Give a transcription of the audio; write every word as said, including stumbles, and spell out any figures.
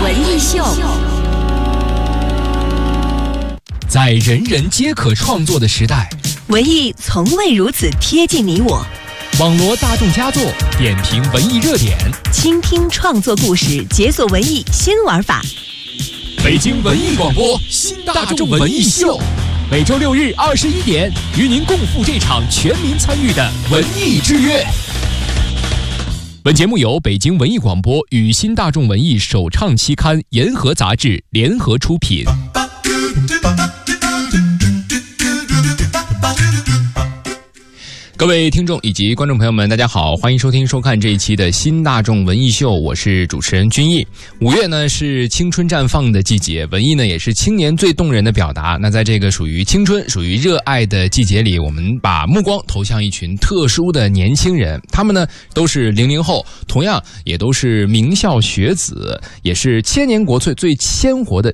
文艺秀。 在人人皆可创作的时代， 文艺从未如此贴近你我。 网罗大众佳作，点评文艺热点， 倾听创作故事，解锁文艺新玩法。 北京文艺广播新大众文艺秀，每周六日二十一点，与您共赴这场全民参与的文艺之约。本节目由北京文艺广播与新大众文艺首创期刊《言和》杂志联合出品。各位听众以及观众朋友们，大家好，欢迎收听收看这一期的新大众文艺秀，我是主持人君毅。五月呢是青春绽放的季节，文艺呢也是青年最动人的表达。那在这个属于青春、属于热爱的季节里，我们把目光投向一群特殊的年轻人，他们呢都是零零后，同样也都是名校学子，也是千年国粹最鲜活的